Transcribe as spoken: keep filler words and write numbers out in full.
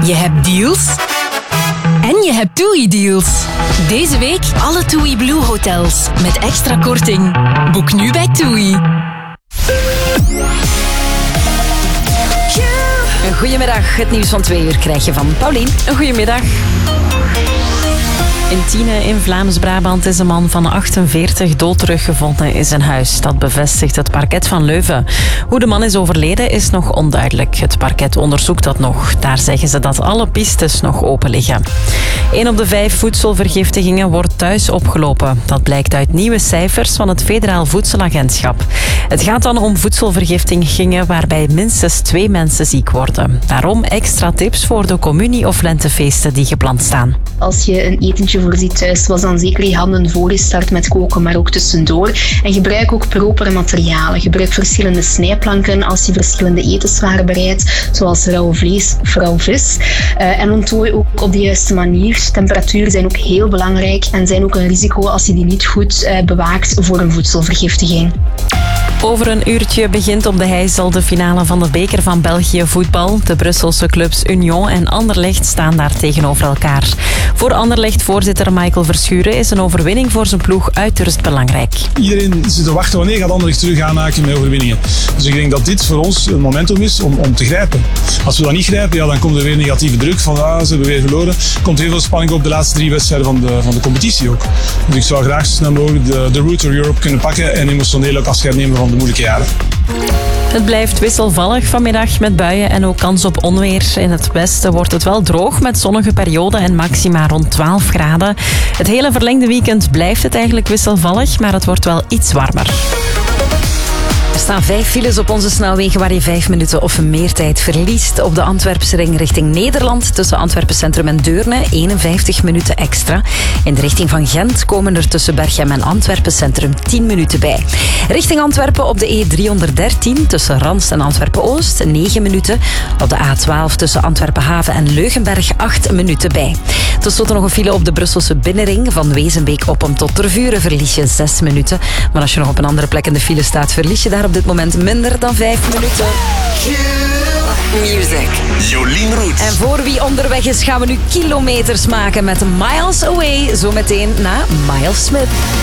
Je hebt deals en je hebt TUI-deals. Deze week alle TUI Blue hotels met extra korting. Boek nu bij TUI. Goedemiddag, het nieuws van twee uur krijg je van Paulien. Goedemiddag. In Tiene in Vlaams-Brabant is een man van achtenveertig dood teruggevonden in zijn huis. Dat bevestigt het parket van Leuven. Hoe de man is overleden is nog onduidelijk. Het parket onderzoekt dat nog. Daar zeggen ze dat alle pistes nog open liggen. Een op de vijf voedselvergiftigingen wordt thuis opgelopen. Dat blijkt uit nieuwe cijfers van het Federaal Voedselagentschap. Het gaat dan om voedselvergiftigingen waarbij minstens twee mensen ziek worden. Daarom extra tips voor de communie- of lentefeesten die gepland staan. Als je een etentje voorziet thuis, was dan zeker je handen voor je start met koken, maar ook tussendoor. En gebruik ook propere materialen. Gebruik verschillende snijplanken als je verschillende etenswaren bereidt, zoals rauw vlees of rauw vis. Uh, en onttooi ook op de juiste manier. Temperaturen zijn ook heel belangrijk en zijn ook een risico als je die niet goed uh, bewaakt voor een voedselvergiftiging. Over een uurtje begint op de Heijzel de finale van de beker van België voetbal. De Brusselse clubs Union en Anderlecht staan daar tegenover elkaar. Voor Anderlecht-voorzitter Michael Verschuren is een overwinning voor zijn ploeg uiterst belangrijk. Iedereen zit te wachten wanneer gaat Anderlecht terug aanhaken met overwinningen. Dus ik denk dat dit voor ons een momentum is om, om te grijpen. Als we dat niet grijpen, ja, dan komt er weer negatieve druk van ah, ze hebben weer verloren. Er komt heel veel spanning op de laatste drie wedstrijden van de, van de competitie ook. Dus ik zou graag zo snel mogelijk de, de route to Europe kunnen pakken en emotioneel ook afscheid nemen van de moeilijke jaren. Het blijft wisselvallig vanmiddag met buien en ook kans op onweer. In het westen wordt het wel droog met zonnige perioden en maxima rond twaalf graden. Het hele verlengde weekend blijft het eigenlijk wisselvallig, maar het wordt wel iets warmer. Er staan vijf files op onze snelwegen waar je vijf minuten of meer tijd verliest. Op de Antwerpse ring richting Nederland tussen Antwerpen Centrum en Deurne eenenvijftig minuten extra. In de richting van Gent komen er tussen Berchem en Antwerpen Centrum tien minuten bij. Richting Antwerpen op de E driehonderddertien tussen Rans en Antwerpen-Oost negen minuten. Op de A twaalf tussen Antwerpen Haven en Leugenberg acht minuten bij. Ten slotte nog een file op de Brusselse binnenring van Wezenbeek-Oppem tot Tervuren verlies je zes minuten. Maar als je nog op een andere plek in de file staat, verlies je daar op dit moment minder dan vijf minuten. Music. Jolien Roets. En voor wie onderweg is, gaan we nu kilometers maken met Miles Away. Zometeen na Miles Smith.